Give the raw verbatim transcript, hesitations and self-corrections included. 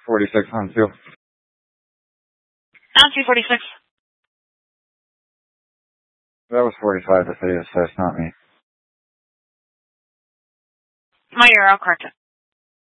forty-six on field. On two forty-six. That was forty-five to say assist, not me. My ear, I'll correct it.